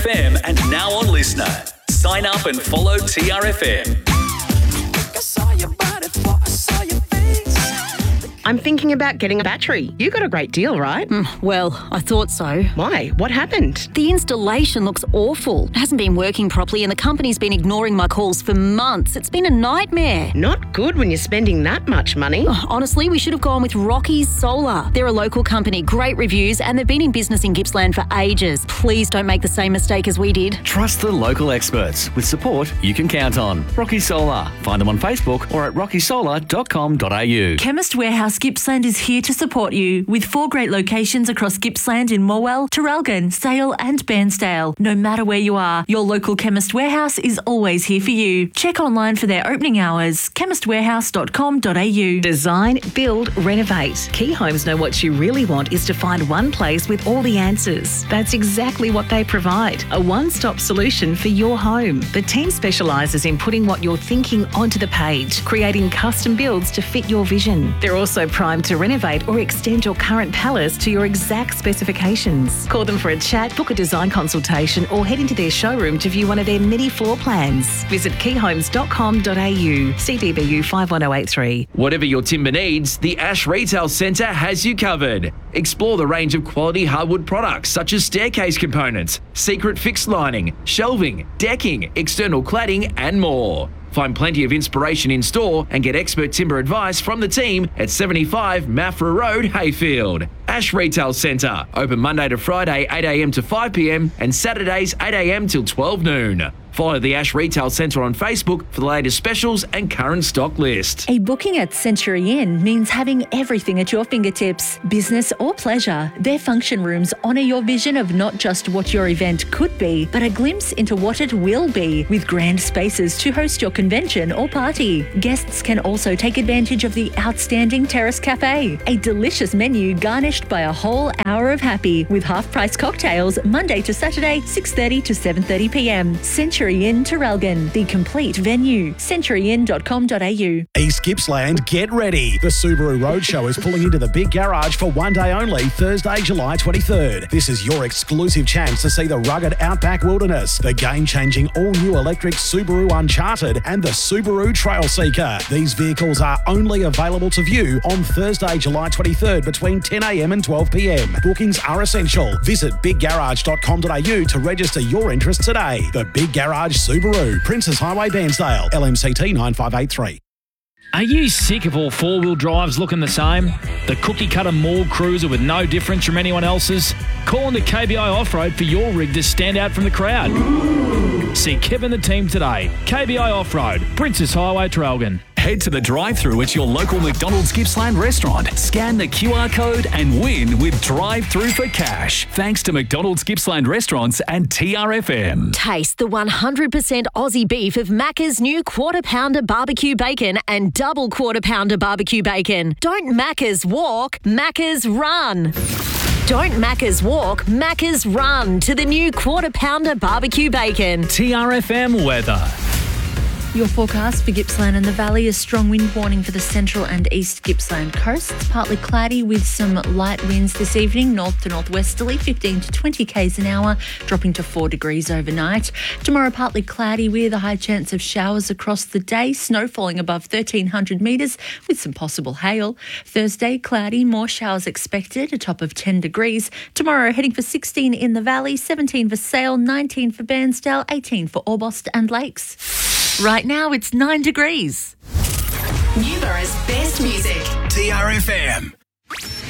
FM and now on Listener. Sign up and follow TRFM. I'm thinking about getting a battery. You got a great deal, right? Well, I thought so. Why? What happened? The installation looks awful. It hasn't been working properly and the company's been ignoring my calls for months. It's been a nightmare. Not good when you're spending that much money. Honestly, we should have gone with Rocky's Solar. They're a local company, great reviews, and they've been in business in Gippsland for ages. Please don't make the same mistake as we did. Trust the local experts with support you can count on. Rocky Solar. Find them on Facebook or at rockysolar.com.au. Chemist Warehouse Gippsland is here to support you with 4 great locations across Gippsland in Morwell, Traralgon, Sale and Bairnsdale. No matter where you are, your local Chemist Warehouse is always here for you. Check online for their opening hours, chemistwarehouse.com.au. Design, build, renovate. Key Homes know what you really want is to find one place with all the answers. That's exactly what they provide. A one-stop solution for your home. The team specialises in putting what you're thinking onto the page, creating custom builds to fit your vision. They're also primed to renovate or extend your current palace to your exact specifications. Call them for a chat, book a design consultation or head into their showroom to view one of their many floor plans. Visit keyhomes.com.au. CDBU 51083. Whatever your timber needs, the Ash Retail Centre has you covered. Explore the range of quality hardwood products such as staircase components, secret fixed lining, shelving, decking, external cladding and more. Find plenty of inspiration in store and get expert timber advice from the team at 75 Maffra Road, Hayfield. Ash Retail Centre, open Monday to Friday 8am to 5pm and Saturdays 8am till 12 noon. Follow the Ash Retail Centre on Facebook for the latest specials and current stock list. A booking at Century Inn means having everything at your fingertips, business or pleasure. Their function rooms honour your vision of not just what your event could be, but a glimpse into what it will be, with grand spaces to host your convention or party. Guests can also take advantage of the outstanding Terrace Cafe, a delicious menu garnished by a whole hour of happy, with half-price cocktails Monday to Saturday, 6:30 to 7:30pm. Century Inn Traralgon, the complete venue. centuryinn.com.au. East Gippsland, get ready. The Subaru Roadshow is pulling into the Big Garage for one day only, Thursday, July 23rd. This is your exclusive chance to see the rugged outback wilderness, the game-changing all-new electric Subaru Uncharted and the Subaru Trailseeker. These vehicles are only available to view on Thursday, July 23rd between 10am and 12pm. Bookings are essential. Visit biggarage.com.au to register your interest today. The Big Garage Subaru, Princes Highway, Bairnsdale, LMCT 9583. Are you sick of all four-wheel drives looking the same? The cookie-cutter Maul Cruiser with no difference from anyone else's? Call into KBI Off-Road for your rig to stand out from the crowd. See Kevin and the team today. KBI Off-Road, Princes Highway, Traralgon. Head to the drive-thru at your local McDonald's Gippsland restaurant. Scan the QR code and win with drive-thru for cash. Thanks to McDonald's Gippsland restaurants and TRFM. Taste the 100% Aussie beef of Macca's new Quarter Pounder Barbecue Bacon and Double Quarter Pounder Barbecue Bacon. Don't Macca's walk, Macca's run. Don't Macca's walk, Macca's run to the new Quarter Pounder Barbecue Bacon. TRFM weather. Your forecast for Gippsland and the Valley: a strong wind warning for the central and east Gippsland coasts. Partly cloudy with some light winds this evening, north to northwesterly, 15 to 20 k's an hour, dropping to 4 degrees overnight. Tomorrow, partly cloudy with a high chance of showers across the day, snow falling above 1,300 metres with some possible hail. Thursday, cloudy, more showers expected, a top of 10 degrees. Tomorrow, heading for 16 in the Valley, 17 for Sale, 19 for Bairnsdale, 18 for Orbost and Lakes. Right now, it's 9 degrees. Newborough's best music. TRFM.